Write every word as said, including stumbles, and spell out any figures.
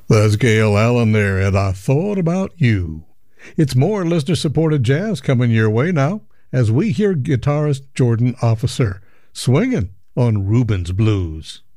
That's Gail Allen there, and I thought about you. It's more listener-supported jazz coming your way now as we hear guitarist Jordan Officer swinging on Rubens Blues.